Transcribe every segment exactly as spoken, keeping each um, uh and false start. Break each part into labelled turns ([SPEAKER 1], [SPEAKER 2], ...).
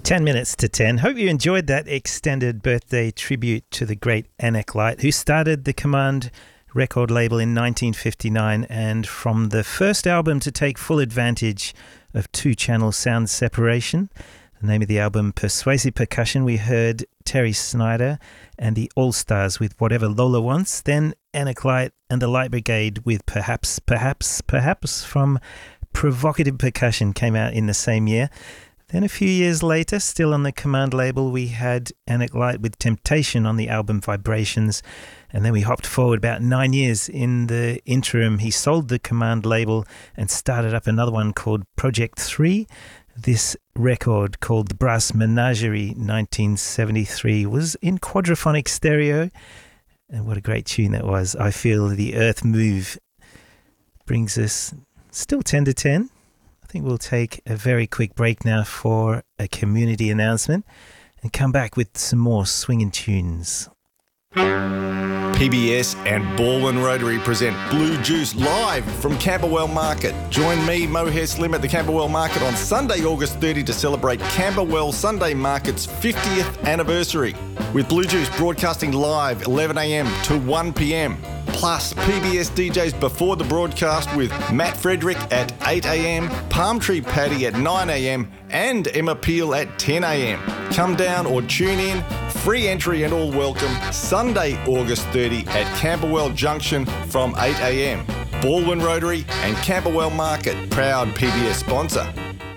[SPEAKER 1] ten minutes to ten. Hope you enjoyed that extended birthday tribute to the great Anak Light, who started the Command record label in nineteen fifty-nine, and from the first album to take full advantage of two-channel sound separation. The name of the album, Persuasive Percussion, we heard Terry Snyder and the All-Stars with Whatever Lola Wants, then Anak Light and the Light Brigade with Perhaps, Perhaps, Perhaps from Provocative Percussion came out in the same year. Then a few years later, still on the Command label, we had Anak Light with Temptation on the album Vibrations. And then we hopped forward about nine years. In the interim, he sold the Command label and started up another one called Project three. This record, called The Brass Menagerie nineteen seventy-three, was in quadraphonic stereo. And what a great tune that was. I Feel the Earth Move. Brings us still ten to ten. I think we'll take a very quick break now for a community announcement and come back with some more swinging tunes.
[SPEAKER 2] P B S and Baldwin Rotary present Blue Juice live from Camberwell Market. Join me, Mohair Slim, at the Camberwell Market on Sunday, August thirtieth to celebrate Camberwell Sunday Market's fiftieth anniversary, with Blue Juice broadcasting live eleven a.m. to one p.m. Plus P B S D Js before the broadcast with Matt Frederick at eight a.m, Palm Tree Paddy at nine a.m, and Emma Peel at ten a.m. Come down or tune in. Free entry and all welcome. Sunday, August thirtieth at Camberwell Junction from eight a.m. Baldwin Rotary and Camberwell Market, proud P B S sponsor.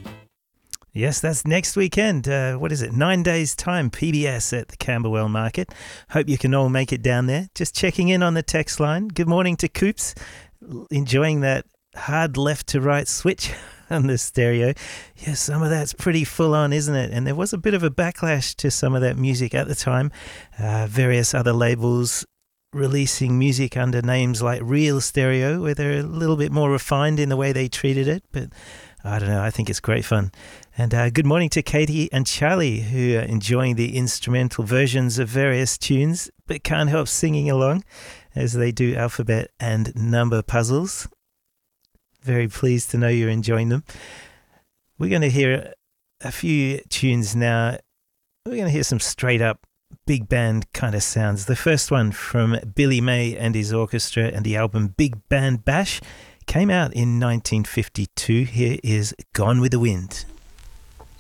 [SPEAKER 1] Yes, that's next weekend. Uh, what is it? Nine days' time, P B S at the Camberwell Market. Hope you can all make it down there. Just checking in on the text line. Good morning to Coops. Enjoying that hard left to right switch on the stereo. Yeah, some of that's pretty full on, isn't it? And there was a bit of a backlash to some of that music at the time. Uh, various other labels releasing music under names like Real Stereo, where they're a little bit more refined in the way they treated it. But I don't know, I think it's great fun. And uh, good morning to Katie and Charlie, who are enjoying the instrumental versions of various tunes, but can't help singing along as they do alphabet and number puzzles. Very pleased to know you're enjoying them. We're going to hear a few tunes now. We're going to hear some straight up big band kind of sounds. The first one from Billy May and his orchestra and the album Big Band Bash came out in nineteen fifty-two. Here is Gone with the Wind.